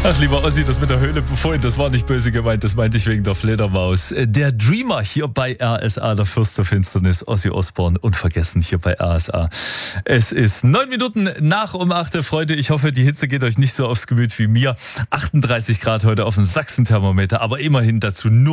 Ach, lieber Ossi, das mit der Höhle vorhin, das war nicht böse gemeint, das meinte ich wegen der Fledermaus. Der Dreamer hier bei RSA, der Fürst der Finsternis, Ozzy Osbourne, unvergessen hier bei RSA. Es ist 9 Minuten nach um 8 Uhr, Freunde. Ich hoffe, die Hitze geht euch nicht so aufs Gemüt wie mir. 38 Grad heute auf dem Sachsen-Thermometer, aber immerhin dazu nur